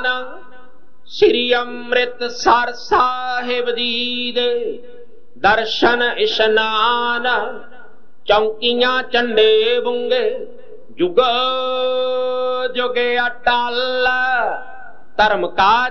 ਦੀਵਾਨ ਸ੍ਰੀ ਅੰਮ੍ਰਿਤਸਰ ਸਾਹਿਬ ਜੀ ਦੇ ਦਰਸ਼ਨ ਇਸ਼ਨਾਨ ਚੌਂਕੀਆਂ ਝੰਡੇ ਬੁੰਗੇ ਜੁਗ ਜੁਗ ਅਟਲ ਧਰਮ ਕਾ